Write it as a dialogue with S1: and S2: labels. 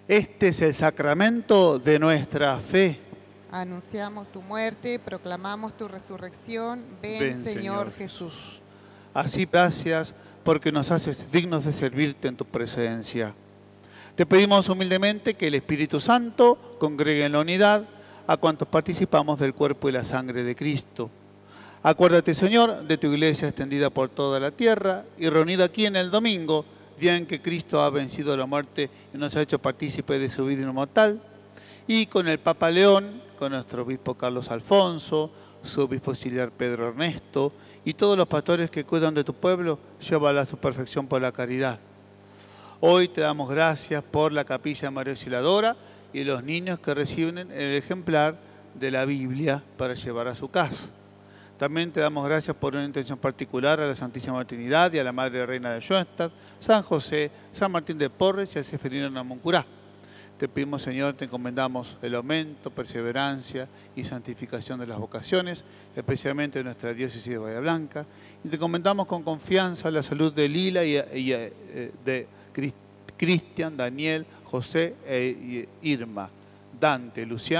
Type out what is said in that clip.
S1: Este es el sacramento de nuestra fe.
S2: Anunciamos tu muerte, proclamamos tu resurrección. Ven, Señor Jesús.
S1: Así, gracias porque nos haces dignos de servirte en tu presencia. Te pedimos humildemente que el Espíritu Santo congregue en la unidad a cuantos participamos del cuerpo y la sangre de Cristo. Acuérdate, Señor, de tu iglesia extendida por toda la tierra y reunida aquí en el domingo, día en que Cristo ha vencido la muerte y nos ha hecho partícipes de su vida inmortal. Y con el Papa León, con nuestro obispo Carlos Alfonso, su obispo auxiliar Pedro Ernesto y todos los pastores que cuidan de tu pueblo, llévala a su perfección por la caridad. Hoy te damos gracias por la Capilla María Auxiliadora y los niños que reciben el ejemplar de la Biblia para llevar a su casa. También te damos gracias por una intención particular a la Santísima Trinidad y a la Madre Reina de Schoenstatt, San José, San Martín de Porres y a Seferino Namuncurá. Te pedimos, Señor, te encomendamos el aumento, perseverancia y santificación de las vocaciones, especialmente en nuestra diócesis de Bahía Blanca. Y te encomendamos con confianza la salud de Lila y de Cristian, Daniel, José e Irma, Dante, Luciano.